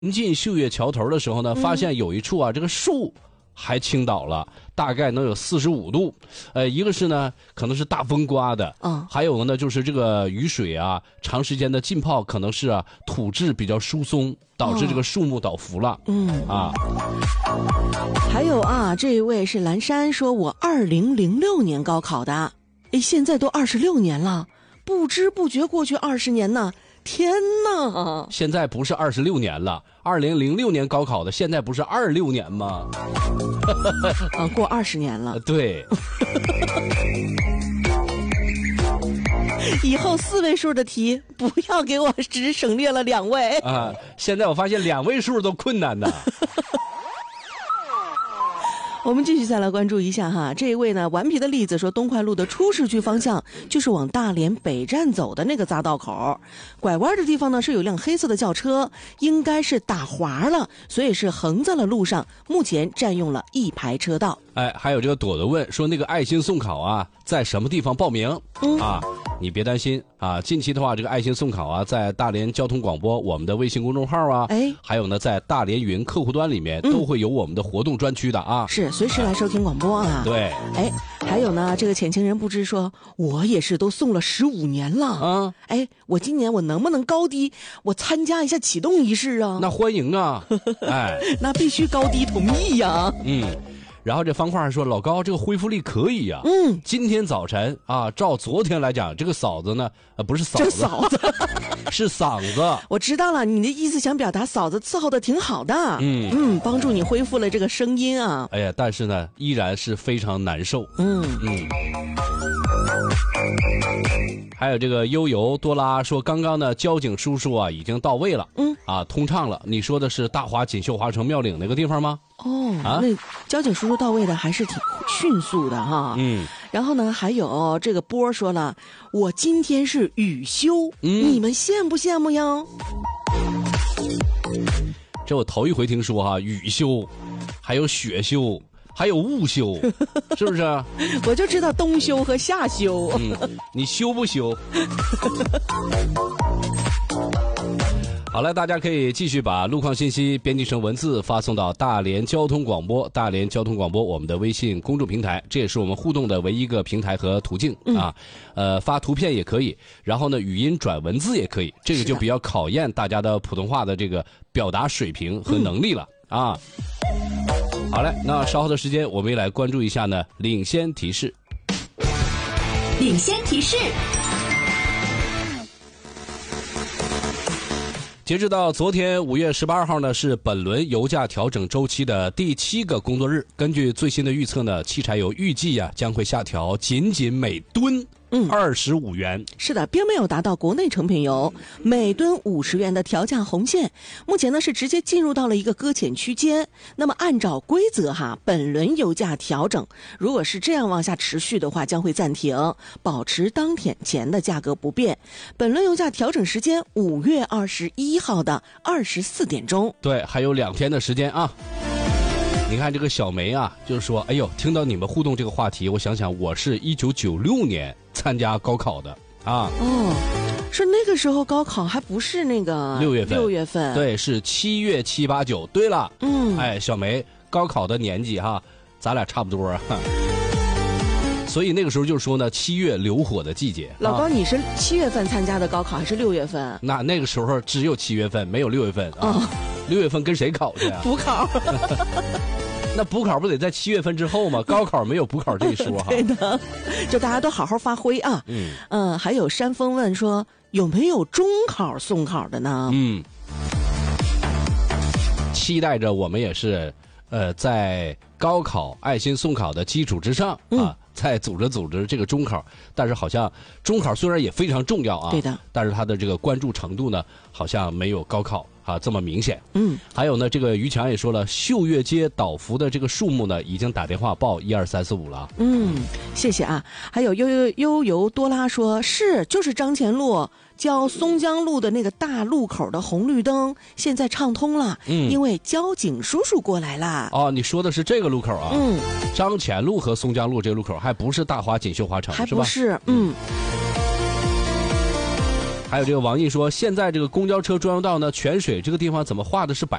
临近秀月桥头的时候呢，发现有一处啊，这个树还倾倒了，大概能有45度。一个是呢，可能是大风刮的，还有呢就是这个雨水啊，长时间的浸泡，可能是啊土质比较疏松，导致这个树木倒伏了。 还有啊，这一位是蓝山说，我2006年高考的，现在都26年了，不知不觉过去20年呢。天哪！ 现在不是26年了，2006年高考的，现在不是26年吗？ 过20年了。 对。 以后4位数的题不要给我只省略了2位啊！现在我发现2位数都困难呢。 我们继续再来关注一下哈，这一位呢，顽皮的栗子说，东快路的出市区方向就是往大连北站走的那个匝道口，拐弯的地方呢是有辆黑色的轿车，应该是打滑了，所以是横在了路上，目前占用了1排车道。 还有这个朵朵问说，那个爱心送考啊，在什么地方报名？你别担心啊，近期的话，这个爱心送考啊，在大连交通广播我们的微信公众号啊，还有呢，在大连云客户端里面都会有我们的活动专区的啊， 是随时来收听广播啊。 对， 还有呢，这个浅情人不知说，我也是都送了15年了啊，我今年我能不能高低我参加一下启动仪式啊？ 那欢迎啊， 那必须高低同意呀。 然后这方块还说，老高这个恢复力可以呀。今天早晨啊，照昨天来讲，这个嫂子呢，不是嫂子，是嗓子。 我知道了，你的意思想表达嫂子伺候的挺好的，帮助你恢复了这个声音啊。 但是呢，依然是非常难受。还有这个悠游多拉说，刚刚呢，交警叔叔啊已经到位了，通畅了。你说的是大华锦绣华城庙岭那个地方吗？ 那交警叔叔到位的还是挺迅速的哈。然后呢，还有这个波说了，我今天是雨休，你们羡不羡慕呀？ 这我头一回听说哈，雨休，还有雪休，还有雾休，是不是？ 我就知道冬休和夏休。 你休不休？好了，大家可以继续把路况信息编辑成文字发送到大连交通广播我们的微信公众平台，这也是我们互动的唯一一个平台和途径啊。发图片也可以，然后呢语音转文字也可以，这个就比较考验大家的普通话的这个表达水平和能力了啊。好嘞，那稍后的时间我们也来关注一下呢领先提示。 领先提示。 截止到昨天5月18号呢，是本轮油价调整周期的第7个工作日。根据最新的预测呢，汽柴油预计将会下调仅每吨25元。 是的，并没有达到国内成品油每吨50元的调价红线。目前呢是直接进入到了一个搁浅区间。那么按照规则本轮油价调整如果是这样往下持续的话，将会暂停，保持当天前的价格不变。本轮油价调整时间5月21号的24点钟。 对，还有2天的时间啊。你看这个小梅啊，就是说，听到你们互动这个话题，我想想，我是1996年参加高考的啊。 是那个时候高考还不是那个6月份， 对，是7月7、8、9。对了，小梅高考的年纪咱俩差不多啊。所以那个时候就是说呢，7月流火的季节。 老高，你是7月份参加的高考还是6月份？ 那个时候只有7月份，没有6月份啊。6月份跟谁考去啊？ 补考。 那补考不得在7月份之后吗？高考没有补考这一说哈。 对的，就大家都好好发挥啊。还有山峰问说，有没有中考送考的呢？ 期待着我们也是，在高考爱心送考的基础之上再组织这个中考。但是好像中考虽然也非常重要啊， 对的， 但是它的这个关注程度呢，好像没有高考这么明显。还有呢，这个于强也说了，秀月街倒伏的这个数目呢，已经打电话报12345了。 谢谢啊。还有悠游多拉说，就是张前路交松江路的那个大路口的红绿灯现在畅通了，因为交警叔叔过来了。 你说的是这个路口啊？张前路和松江路这个路口还不是大华锦绣华城， 还不是。 还有这个王毅说，现在这个公交车专用道呢，泉水这个地方怎么画的是